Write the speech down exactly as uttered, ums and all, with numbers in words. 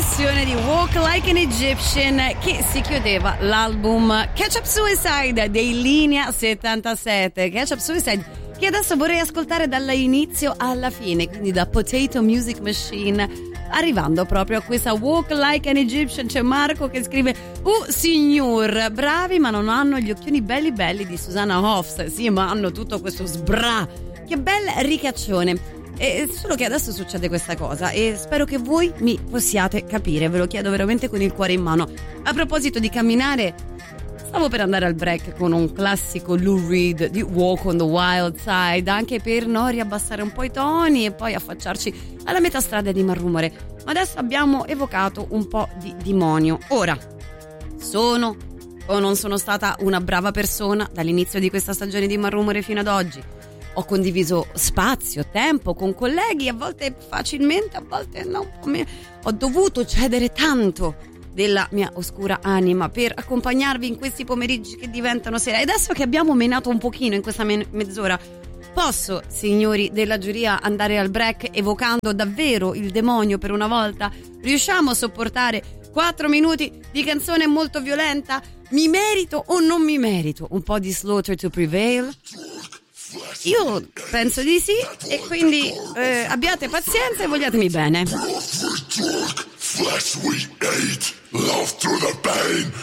versione di Walk Like an Egyptian che si chiudeva l'album Catch Up Suicide dei Linea settantasette. Catch Up Suicide che adesso vorrei ascoltare dall'inizio alla fine, quindi da Potato Music Machine, arrivando proprio a questa Walk Like an Egyptian. C'è Marco che scrive: uh signor, bravi ma non hanno gli occhioni belli belli di Susanna Hoffs. Sì, ma hanno tutto questo sbra. Che bel ricaccione. E solo che adesso succede questa cosa e spero che voi mi possiate capire, ve lo chiedo veramente con il cuore in mano. A proposito di camminare, stavo per andare al break con un classico Lou Reed di Walk on the Wild Side, anche per non riabbassare un po' i toni e poi affacciarci alla metà strada di Malrumore. Ma adesso abbiamo evocato un po' di demonio. Ora, sono o non sono stata una brava persona dall'inizio di questa stagione di Malrumore fino ad oggi? Ho condiviso spazio, tempo con colleghi, a volte facilmente, a volte no. Ho dovuto cedere tanto della mia oscura anima per accompagnarvi in questi pomeriggi che diventano sera. E adesso che abbiamo menato un pochino in questa me- mezz'ora, posso, signori della giuria, andare al break evocando davvero il demonio per una volta? Riusciamo a sopportare quattro minuti di canzone molto violenta? Mi merito o non mi merito un po' di Slaughter to Prevail? Io penso di sì, e quindi eh, abbiate pazienza e vogliatemi bene. Flesh we ate, love through the pain.